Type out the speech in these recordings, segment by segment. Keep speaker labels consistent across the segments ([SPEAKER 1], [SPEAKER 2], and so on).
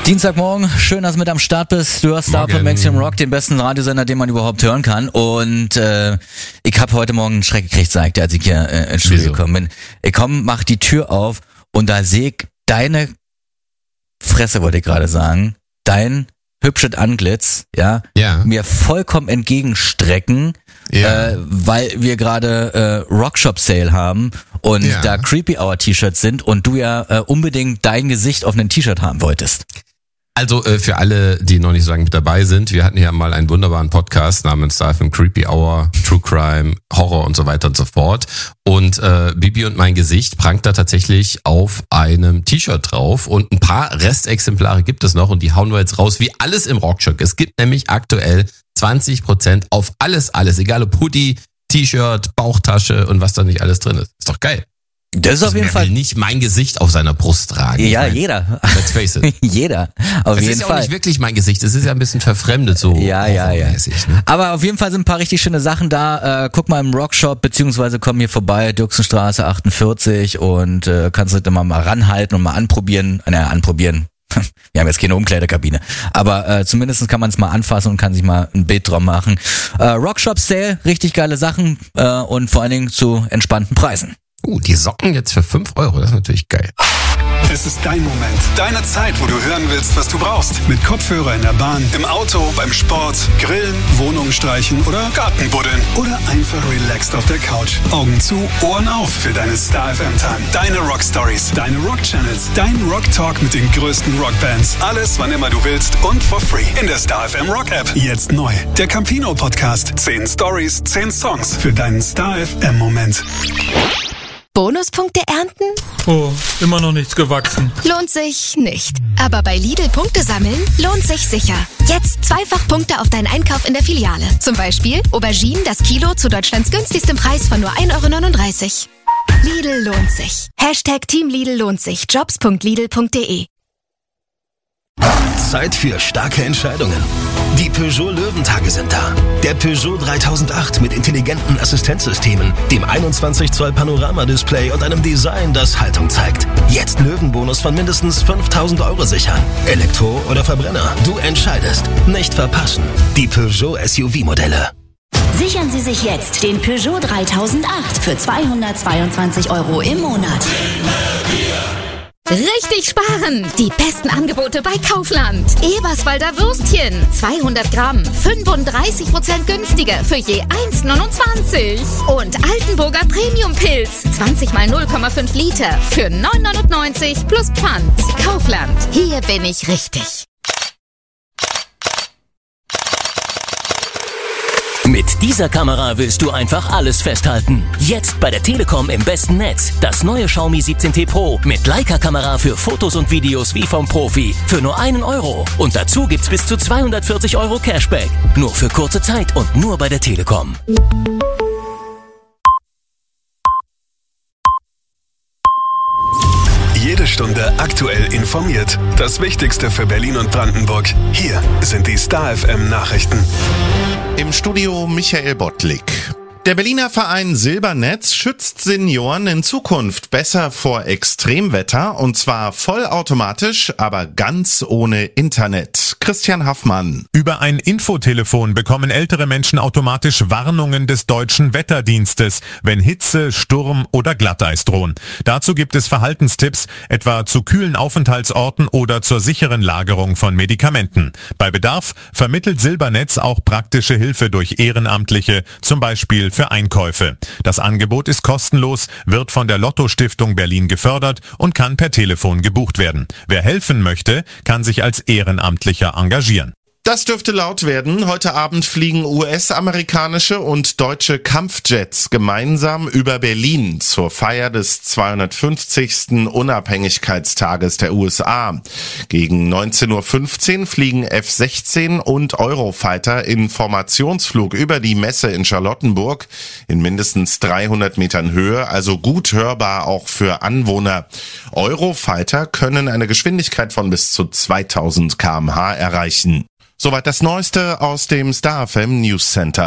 [SPEAKER 1] Dienstagmorgen, schön, dass du mit am Start bist. Du hörst Star von Maximum Rock, den besten Radiosender, den man überhaupt hören kann. Und ich habe heute Morgen einen Schreck gekriegt, sagte, als ich hier ins Studio gekommen bin. Ich komm, mach die Tür auf und da sehe ich deine Fresse, wollte ich gerade sagen, dein hübsches Antlitz, ja, mir vollkommen entgegenstrecken, weil wir gerade Rockshop Sale haben und da Creepy Hour T-Shirts sind und du ja unbedingt dein Gesicht auf einem T-Shirt haben wolltest.
[SPEAKER 2] Also für alle, die noch nicht so lange mit dabei sind, wir hatten ja mal einen wunderbaren Podcast namens Star FM Creepy Hour, True Crime, Horror und so weiter und so fort. Und Bibi und mein Gesicht prangt da tatsächlich auf einem T-Shirt drauf und ein paar Restexemplare gibt es noch und die hauen wir jetzt raus, wie alles im Rockshop. Es gibt nämlich aktuell 20% auf alles, egal ob Hoodie, T-Shirt, Bauchtasche und was da nicht alles drin ist. Ist doch geil.
[SPEAKER 1] Das ist auf jeden Fall
[SPEAKER 2] will nicht mein Gesicht auf seiner Brust tragen.
[SPEAKER 1] Ja, jeder.
[SPEAKER 2] Let's face it.
[SPEAKER 1] Jeder. Auf jeden Fall.
[SPEAKER 2] Es ist ja auch nicht wirklich mein Gesicht. Es ist ja ein bisschen verfremdet so.
[SPEAKER 1] Ja.
[SPEAKER 2] Mäßig, ne?
[SPEAKER 1] Aber auf jeden Fall sind ein paar richtig schöne Sachen da. Guck mal im Rockshop, beziehungsweise komm hier vorbei, Dirksenstraße 48 und kannst du mal ranhalten und mal anprobieren. Anprobieren. Wir haben jetzt keine Umkleidekabine. Aber zumindest kann man es mal anfassen und kann sich mal ein Bild drum machen. Rockshop Sale, richtig geile Sachen und vor allen Dingen zu entspannten Preisen.
[SPEAKER 2] Die Socken jetzt für 5 €, das ist natürlich geil.
[SPEAKER 3] Es ist dein Moment, deine Zeit, wo du hören willst, was du brauchst. Mit Kopfhörer in der Bahn, im Auto, beim Sport, Grillen, Wohnung streichen oder Garten buddeln. Oder einfach relaxed auf der Couch. Augen zu, Ohren auf für deine Star FM Time. Deine Rock Stories, deine Rock Channels, dein Rock Talk mit den größten Rockbands. Alles, wann immer du willst und for free. In der Star FM Rock App. Jetzt neu. Der Campino Podcast. 10 Stories, 10 Songs für deinen Star FM Moment.
[SPEAKER 4] Bonuspunkte ernten?
[SPEAKER 5] Oh, immer noch nichts gewachsen.
[SPEAKER 4] Lohnt sich nicht. Aber bei Lidl Punkte sammeln lohnt sich sicher. Jetzt 2-fach Punkte auf deinen Einkauf in der Filiale. Zum Beispiel Auberginen das Kilo zu Deutschlands günstigstem Preis von nur 1,39 €. Lidl lohnt sich. Team Lidl lohnt sich. Jobs.lidl.de.
[SPEAKER 6] Zeit für starke Entscheidungen. Die Peugeot Löwentage sind da. Der Peugeot 3008 mit intelligenten Assistenzsystemen, dem 21 Zoll Panoramadisplay und einem Design, das Haltung zeigt. Jetzt Löwenbonus von mindestens 5.000 € sichern. Elektro oder Verbrenner, du entscheidest. Nicht verpassen. Die Peugeot SUV-Modelle.
[SPEAKER 7] Sichern Sie sich jetzt den Peugeot 3008 für 222 € im Monat.
[SPEAKER 4] Richtig sparen! Die besten Angebote bei Kaufland. Eberswalder Würstchen. 200 Gramm. 35% günstiger für je 1,29. Und Altenburger Premium-Pilz. 20 mal 0,5 Liter für 9,99 plus Pfand. Kaufland. Hier bin ich richtig.
[SPEAKER 8] Mit dieser Kamera willst du einfach alles festhalten. Jetzt bei der Telekom im besten Netz. Das neue Xiaomi 17T Pro mit Leica-Kamera für Fotos und Videos wie vom Profi. Für nur 1 €. Und dazu gibt's bis zu 240 € Cashback. Nur für kurze Zeit und nur bei der Telekom.
[SPEAKER 3] Jede Stunde aktuell informiert. Das Wichtigste für Berlin und Brandenburg. Hier sind die Star FM Nachrichten.
[SPEAKER 9] Im Studio Michael Bottlik. Der Berliner Verein Silbernetz schützt Senioren in Zukunft besser vor Extremwetter und zwar vollautomatisch, aber ganz ohne Internet. Christian Haffmann.
[SPEAKER 10] Über ein Infotelefon bekommen ältere Menschen automatisch Warnungen des deutschen Wetterdienstes, wenn Hitze, Sturm oder Glatteis drohen. Dazu gibt es Verhaltenstipps, etwa zu kühlen Aufenthaltsorten oder zur sicheren Lagerung von Medikamenten. Bei Bedarf vermittelt Silbernetz auch praktische Hilfe durch Ehrenamtliche, zum Beispiel für Einkäufe. Das Angebot ist kostenlos, wird von der Lotto-Stiftung Berlin gefördert und kann per Telefon gebucht werden. Wer helfen möchte, kann sich als Ehrenamtlicher engagieren.
[SPEAKER 9] Das dürfte laut werden. Heute Abend fliegen US-amerikanische und deutsche Kampfjets gemeinsam über Berlin zur Feier des 250. Unabhängigkeitstages der USA. Gegen 19:15 Uhr fliegen F-16 und Eurofighter in Formationsflug über die Messe in Charlottenburg in mindestens 300 Metern Höhe, also gut hörbar auch für Anwohner. Eurofighter können eine Geschwindigkeit von bis zu 2000 km/h erreichen. Soweit das Neueste aus dem Star FM News Center.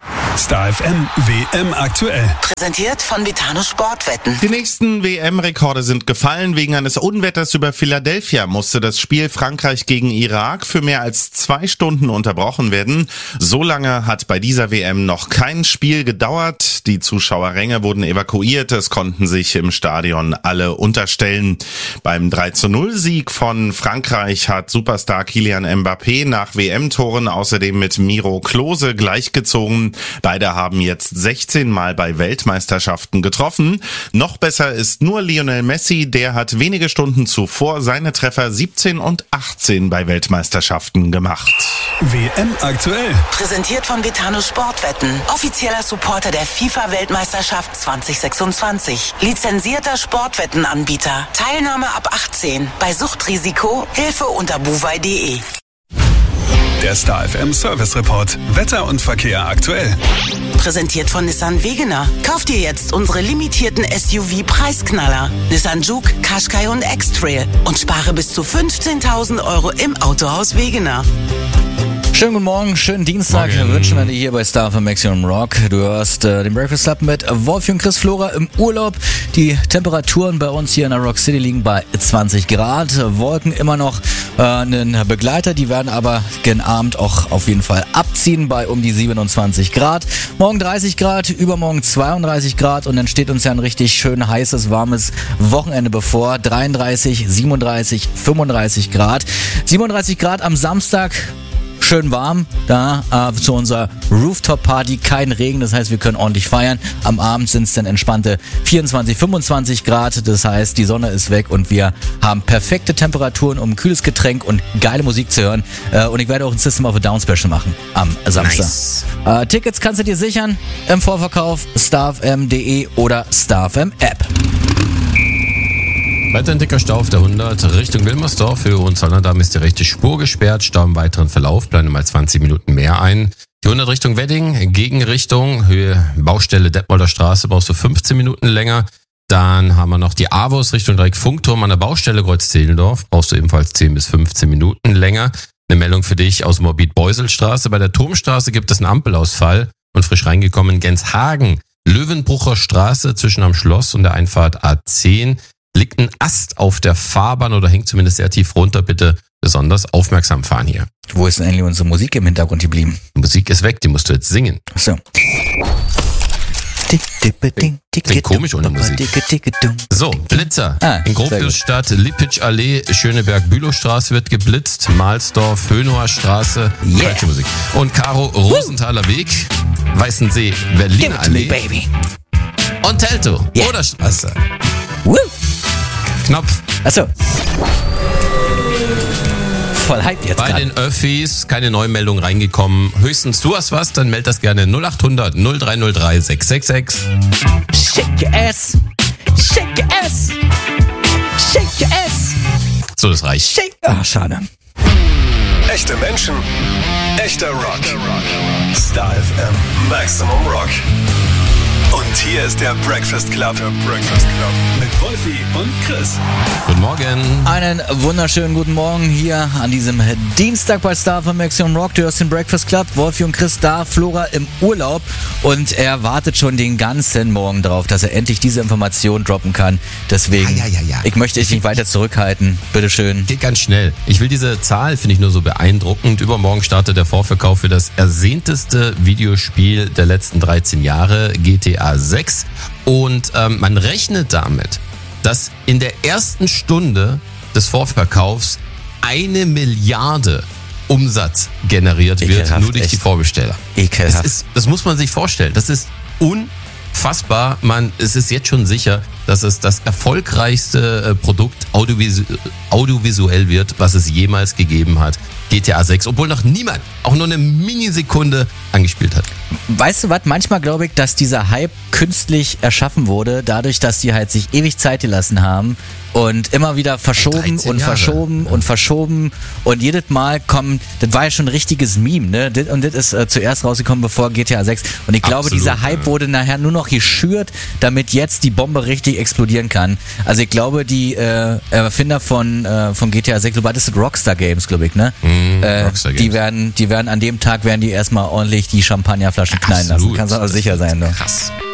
[SPEAKER 3] Star FM WM aktuell.
[SPEAKER 11] Präsentiert von Betano Sportwetten.
[SPEAKER 9] Die nächsten WM-Rekorde sind gefallen. Wegen eines Unwetters über Philadelphia musste das Spiel Frankreich gegen Irak für mehr als 2 Stunden unterbrochen werden. So lange hat bei dieser WM noch kein Spiel gedauert. Die Zuschauerränge wurden evakuiert. Es konnten sich im Stadion alle unterstellen. Beim 3:0-Sieg von Frankreich hat Superstar Kylian Mbappé nach WM-Toren außerdem mit Miro Klose gleichgezogen. Beide haben jetzt 16 Mal bei Weltmeisterschaften getroffen. Noch besser ist nur Lionel Messi, der hat wenige Stunden zuvor seine Treffer 17 und 18 bei Weltmeisterschaften gemacht.
[SPEAKER 3] WM aktuell.
[SPEAKER 11] Präsentiert von Betano Sportwetten. Offizieller Supporter der FIFA-Weltmeisterschaft 2026. Lizenzierter Sportwettenanbieter. Teilnahme ab 18. Bei Suchtrisiko Hilfe unter buwei.de.
[SPEAKER 3] Der Star FM Service Report. Wetter und Verkehr aktuell.
[SPEAKER 11] Präsentiert von Nissan Wegener. Kauft ihr jetzt unsere limitierten SUV-Preisknaller. Nissan Juke, Qashqai und X-Trail. Und spare bis zu 15.000 € im Autohaus Wegener.
[SPEAKER 1] Schönen guten Morgen, schönen Dienstag. Wir wünschen wir dir hier bei Star FM Maximum Rock. Du hörst den Breakfast Club mit Wolfi und Chris Flora im Urlaub. Die Temperaturen bei uns hier in der Rock City liegen bei 20 Grad. Wolken immer noch einen Begleiter. Die werden aber gen Abend auch auf jeden Fall abziehen bei um die 27 Grad. Morgen 30 Grad, übermorgen 32 Grad und dann steht uns ja ein richtig schön heißes, warmes Wochenende bevor. 33, 37, 35 Grad. 37 Grad am Samstag. Schön warm, da zu unserer Rooftop-Party, kein Regen, das heißt, wir können ordentlich feiern. Am Abend sind es dann entspannte 24, 25 Grad, das heißt, die Sonne ist weg und wir haben perfekte Temperaturen, um ein kühles Getränk und geile Musik zu hören. Und ich werde auch ein System of a Down Special machen am Samstag. Nice. Tickets kannst du dir sichern im Vorverkauf starfm.de oder starfm App.
[SPEAKER 2] Weiter ein dicker Stau auf der 100 Richtung Wilmersdorf. Für Hohenzollern ist die rechte Spur gesperrt. Stau im weiteren Verlauf. Plane mal 20 Minuten mehr ein. Die 100 Richtung Wedding, Gegenrichtung, Höhe Baustelle Detmolder Straße, brauchst du 15 Minuten länger. Dann haben wir noch die AWOS Richtung direkt Funkturm an der Baustelle Kreuz-Zehlendorf. Brauchst du ebenfalls 10 bis 15 Minuten länger. Eine Meldung für dich aus Morbid-Beuselstraße. Bei der Turmstraße gibt es einen Ampelausfall. Und frisch reingekommen Genshagen, Löwenbrucher Straße zwischen am Schloss und der Einfahrt A10. Liegt ein Ast auf der Fahrbahn oder hängt zumindest sehr tief runter. Bitte besonders aufmerksam fahren hier.
[SPEAKER 1] Wo ist denn eigentlich unsere Musik im Hintergrund geblieben?
[SPEAKER 2] Die Musik ist weg, die musst du jetzt singen.
[SPEAKER 1] Achso.
[SPEAKER 2] Klingt komisch ohne Musik. So, Blitzer. In Gropiusstadt, Lippitzsch-Allee, Schöneberg-Bülowstraße wird geblitzt, Mahlsdorf, Hönower Straße, falsche Musik. Und Karo Rosenthaler Weg, Weißensee, Berliner Allee.
[SPEAKER 1] Baby.
[SPEAKER 2] Und Teltow, Oderstraße. Knopf.
[SPEAKER 1] Achso. Voll hyped jetzt
[SPEAKER 2] bei den Öffis, keine Neumeldung reingekommen. Höchstens du hast was, dann meld das gerne 0800 0303 666.
[SPEAKER 1] Shake your ass. Shake your ass. Shake your ass.
[SPEAKER 2] So, das reicht.
[SPEAKER 1] Shake. Ah, schade.
[SPEAKER 3] Echte Menschen, echter Rock. Star FM Maximum Rock. Und hier ist der Breakfast Club. Mit Wolfi und Chris.
[SPEAKER 2] Guten Morgen.
[SPEAKER 1] Einen wunderschönen guten Morgen hier an diesem Dienstag bei Star FM Maximum Rock. Du hörst den Breakfast Club. Wolfi und Chris da, Flora im Urlaub. Und er wartet schon den ganzen Morgen drauf, dass er endlich diese Information droppen kann. Deswegen, ich möchte dich nicht weiter zurückhalten. Bitteschön.
[SPEAKER 2] Geht ganz schnell. Ich will diese Zahl, finde ich nur so beeindruckend. Übermorgen startet der Vorverkauf für das ersehnteste Videospiel der letzten 13 Jahre, GTA 6. Und man rechnet damit, dass in der ersten Stunde des Vorverkaufs 1 Milliarde Umsatz generiert wird, nur durch die Vorbesteller.
[SPEAKER 1] Ekelhaft.
[SPEAKER 2] Das muss man sich vorstellen. Das ist unfassbar. Es ist jetzt schon sicher, dass es das erfolgreichste Produkt audiovisuell wird, was es jemals gegeben hat. GTA 6, obwohl noch niemand auch nur eine Minisekunde angespielt hat.
[SPEAKER 1] Weißt du was? Manchmal glaube ich, dass dieser Hype künstlich erschaffen wurde, dadurch, dass die halt sich ewig Zeit gelassen haben und immer wieder verschoben und verschoben und verschoben und jedes Mal kommen, das war ja schon ein richtiges Meme, ne? Und das ist zuerst rausgekommen, bevor GTA 6. Und ich glaube, dieser Hype wurde nachher nur noch geschürt, damit jetzt die Bombe richtig explodieren kann. Also ich glaube, die Erfinder von GTA 6, das ist Rockstar Games, glaube ich, ne? Die werden an dem Tag erstmal ordentlich die Champagnerflaschen knallen lassen. Kannst du auch sicher sein. Du.
[SPEAKER 2] Krass.